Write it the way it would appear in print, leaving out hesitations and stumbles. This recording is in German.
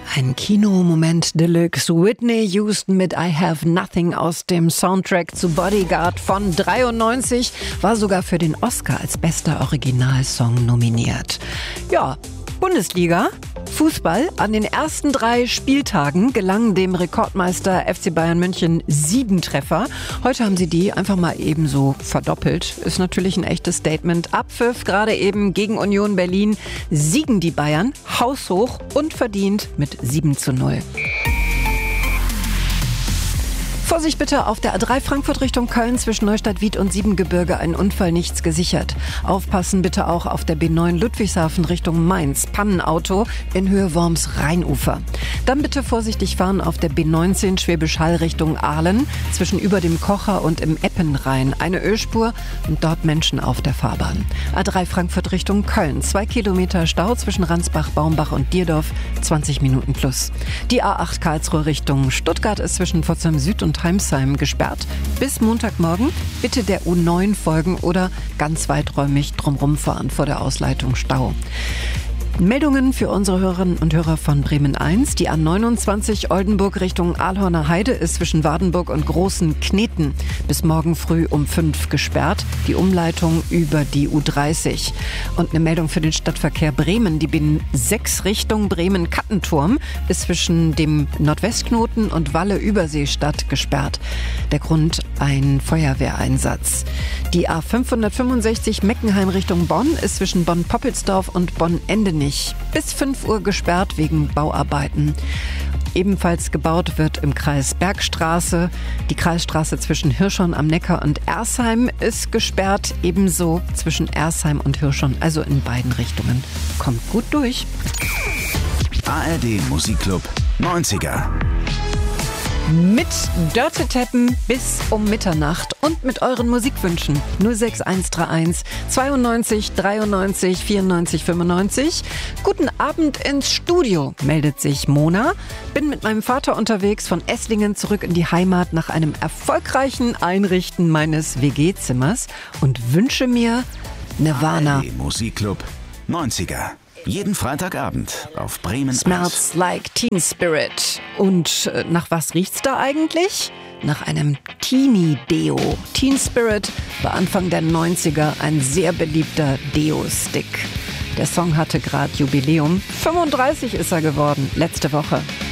Ein Kinomoment Deluxe. Whitney Houston mit I Have Nothing aus dem Soundtrack zu Bodyguard von 93 war sogar für den Oscar als bester Originalsong nominiert. Ja, Bundesliga, Fußball. An den ersten 3 Spieltagen gelangen dem Rekordmeister FC Bayern München 7 Treffer. Heute haben sie die einfach mal ebenso verdoppelt. Ist natürlich ein echtes Statement. Abpfiff gerade eben gegen Union Berlin siegen die Bayern haushoch und verdient mit 7:0. Vorsicht bitte auf der A3 Frankfurt Richtung Köln zwischen Neustadt-Wied und Siebengebirge ein Unfall, nichts gesichert. Aufpassen bitte auch auf der B9 Ludwigshafen Richtung Mainz. Pannenauto in Höhe Worms-Rheinufer. Dann bitte vorsichtig fahren auf der B19 Schwäbisch Hall Richtung Aalen zwischen über dem Kocher und im Eppenrhein. Eine Ölspur und dort Menschen auf der Fahrbahn. A3 Frankfurt Richtung Köln. 2 Kilometer Stau zwischen Ransbach, Baumbach und Dierdorf. 20 Minuten plus. Die A8 Karlsruhe Richtung Stuttgart ist zwischen Pforzheim Süd und Heimsheim gesperrt. Bis Montagmorgen bitte der U9 folgen oder ganz weiträumig drumherum fahren vor der Ausleitung Stau. Meldungen für unsere Hörerinnen und Hörer von Bremen 1. Die A29 Oldenburg Richtung Ahlhorner Heide ist zwischen Wardenburg und Großen Kneten bis morgen früh um 5 gesperrt. Die Umleitung über die U30. Und eine Meldung für den Stadtverkehr Bremen. Die B6 Richtung Bremen-Kattenturm ist zwischen dem Nordwestknoten und Walle-Überseestadt gesperrt. Der Grund ein Feuerwehreinsatz. Die A565 Meckenheim Richtung Bonn ist zwischen Bonn-Poppelsdorf und Bonn-Endenich bis 5 Uhr gesperrt wegen Bauarbeiten. Ebenfalls gebaut wird im Kreis Bergstraße. Die Kreisstraße zwischen Hirschhorn am Neckar und Ersheim ist gesperrt. Ebenso zwischen Ersheim und Hirschhorn, also in beiden Richtungen. Kommt gut durch. ARD Musikclub 90er. Mit Dörte Teppen bis um Mitternacht und mit euren Musikwünschen 06131 92 93 94 95. Guten Abend ins Studio, meldet sich Mona. Bin mit meinem Vater unterwegs von Esslingen zurück in die Heimat nach einem erfolgreichen Einrichten meines WG-Zimmers und wünsche mir Nirvana. ARD Musikclub 90er. Jeden Freitagabend auf Bremen 1. Smells like Teen Spirit. Und nach was riecht's da eigentlich? Nach einem Teenie-Deo. Teen Spirit war Anfang der 90er ein sehr beliebter Deo-Stick. Der Song hatte gerade Jubiläum. 35 ist er geworden, letzte Woche.